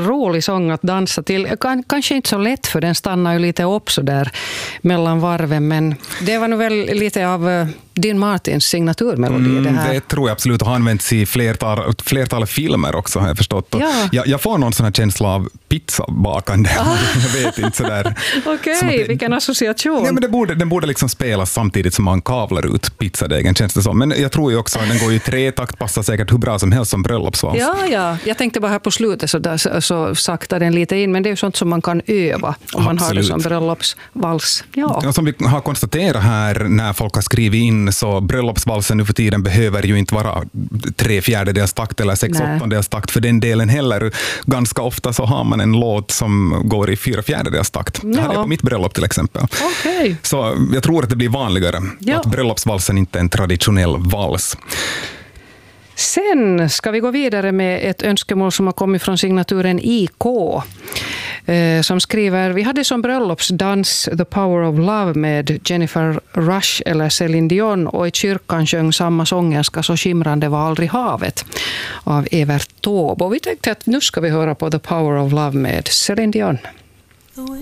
rolig sång att dansa till. Kanske inte så lätt, för den stannar ju lite upp så där mellan varven, men det var nog väl lite av Dean Martins signaturmelodi det här. Det tror jag absolut, har använts i flertal filmer också, har jag förstått. Ja. Jag får någon sån här känsla av pizzabakande. Jag vet inte sådär. Okej, vilken association. Nej, men den borde liksom spelas samtidigt som man kavlar ut pizzadegen, känns det som. Men jag tror ju också att den går i 3-takt, passar säkert hur bra som helst som bröllopsvals. Ja. Jag tänkte bara här på slutet så saktar den lite in, men det är ju sånt som man kan öva om man har det som bröllopsvals. Ja. Som vi har konstaterat här när folk har skrivit in, så bröllopsvalsen nu för tiden behöver ju inte vara 3/4 takt eller 6/8 takt för den delen heller. Ganska ofta så har man en låt som går i 4/4 takt. Det här är på mitt bröllop till exempel. Okay. Så jag tror att det blir vanligare att bröllopsvalsen inte är en traditionell vals. Sen ska vi gå vidare med ett önskemål som har kommit från signaturen IK, som skriver: vi hade som bröllopsdans The Power of Love med Jennifer Rush eller Céline Dion, och i kyrkan sjöng samma sångerska Så skimrande var aldrig havet av Evert Taube. Och vi tänkte att nu ska vi höra på The Power of Love med Céline Dion. The way